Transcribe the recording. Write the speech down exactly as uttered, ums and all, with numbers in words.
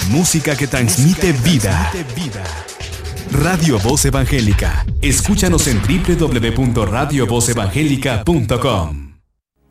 Música que transmite vida. Radio Voz Evangélica. Escúchanos en doble u doble u doble u punto radio voz evangélica punto com.